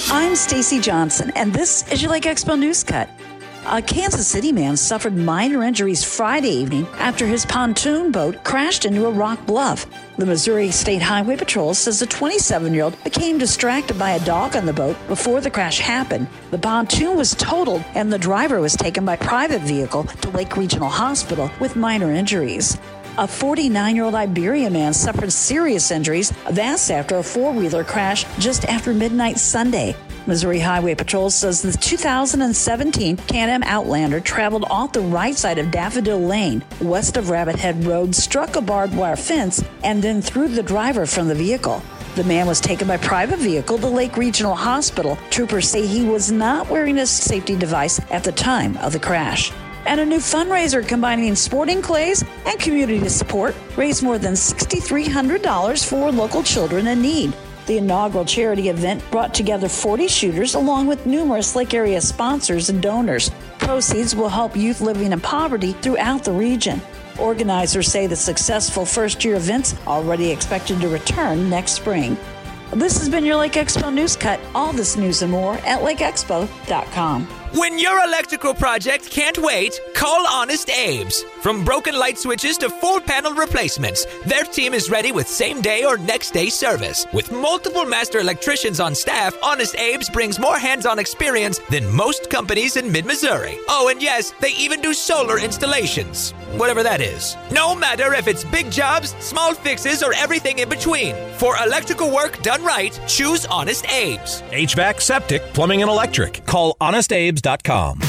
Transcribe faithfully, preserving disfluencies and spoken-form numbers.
I'm Stacy Johnson, and this is your Lake Expo News Cut. A Kansas City man suffered minor injuries Friday evening after his pontoon boat crashed into a rock bluff. The Missouri State Highway Patrol says the twenty-seven-year-old became distracted by a dog on the boat before the crash happened. The pontoon was totaled, and the driver was taken by private vehicle to Lake Regional Hospital with minor injuries. A forty-nine-year-old Iberian man suffered serious injuries. That's after a four-wheeler crashed just after midnight Sunday. Missouri Highway Patrol says the two thousand seventeen Can-Am Outlander traveled off the right side of Daffodil Lane, west of Rabbit Head Road, struck a barbed wire fence, and then threw the driver from the vehicle. The man was taken by private vehicle to Lake Regional Hospital. Troopers say he was not wearing a safety device at the time of the crash. And a new fundraiser combining sporting clays and community support raised more than six thousand three hundred dollars for local children in need. The inaugural charity event brought together forty shooters along with numerous Lake area sponsors and donors. Proceeds will help youth living in poverty throughout the region. Organizers say the successful first-year events already expected to return next spring. This has been your Lake Expo News Cut. All this news and more at lake expo dot com. When your electrical project can't wait, call Honest Abe's. From broken light switches to full panel replacements, their team is ready with same-day or next-day service. With multiple master electricians on staff, Honest Abe's brings more hands-on experience than most companies in mid-Missouri. Oh, and yes, they even do solar installations. Whatever that is. No matter if it's big jobs, small fixes, or everything in between. For electrical work done right, choose Honest Abe's. H V A C, septic, plumbing, and electric. Call honest abes dot com.